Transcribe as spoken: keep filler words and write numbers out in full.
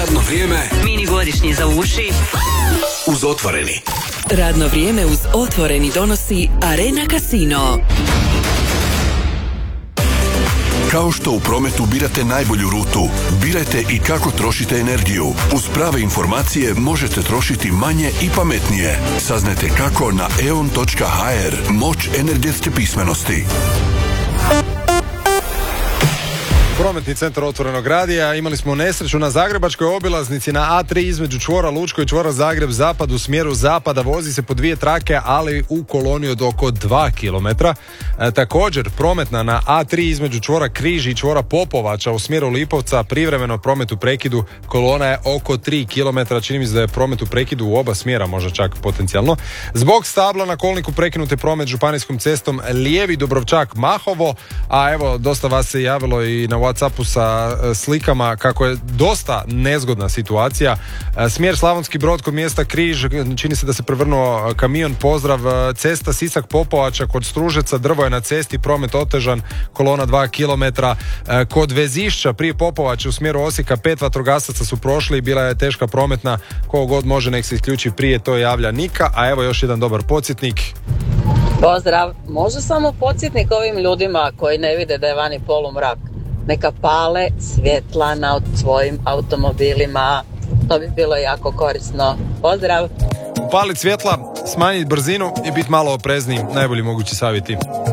Radno vrijeme. Mini godišnji za uši. Uz Otvoreni. Radno vrijeme uz Otvoreni donosi Arena Casino. Kao što u prometu birate najbolju rutu, birajte i kako trošite energiju. Uz prave informacije možete trošiti manje i pametnije. Saznajte kako na e on točka ha er. Moć energetske pismenosti. Prometni centar Otvorenog radija. Imali smo nesreću na zagrebačkoj obilaznici na A tri između čvora Lučko i čvora Zagreb zapad u smjeru zapada. Vozi se po dvije trake, ali u koloni od oko dva kilometra. E, također prometna na A tri između čvora Križ i čvora Popovača u smjeru Lipovca. Privremeno promet u prekidu, kolona je oko tri kilometra. Čini mi se da je promet u prekidu u oba smjera, možda čak potencijalno. Zbog stabla na kolniku prekinute promet županijskom cestom Lijevi Dubrovčak Mahovo. A evo, dosta vas se javilo i na WhatsAppu sa slikama kako je dosta nezgodna situacija. Smjer Slavonski Brod kod mjesta Križ, čini se da se prevrnuo kamion. Pozdrav, cesta Sisak Popovača kod Stružeca, drvo je na cesti, promet otežan, kolona dva kilometra. Kod Vezišća prije Popovače u smjeru Osijeka pet vatrogasaca su prošli i bila je teška prometna. Ko god može nek se isključi prije, to javlja Nika. A evo još jedan dobar podsjetnik. Pozdrav, može samo podsjetnik ovim ljudima koji ne vide da je vani polumrak. Neka pale svjetla na svojim automobilima, to bi bilo jako korisno. Pozdrav! Upaliti svjetla, smanjiti brzinu i biti malo oprezniji, najbolji mogući savjeti.